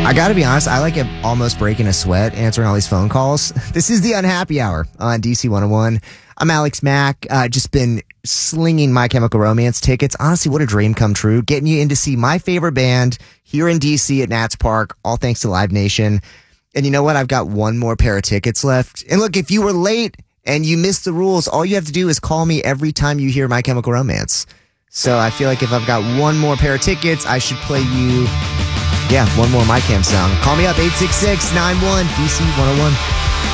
I gotta be honest, I like am almost breaking a sweat answering all these phone calls. This is the Unhappy Hour on DC 101. I'm Alex Mack. Just been slinging My Chemical Romance tickets. Honestly, what a dream come true. Getting you in to see my favorite band here in DC at Nats Park, all thanks to Live Nation. And you know what? I've got one more pair of tickets left. And look, if you were late and you missed the rules, all you have to do is call me every time you hear My Chemical Romance. So I feel like if I've got one more pair of tickets, I should play you, one more My Chem song. Call me up, 866-91-DC-101.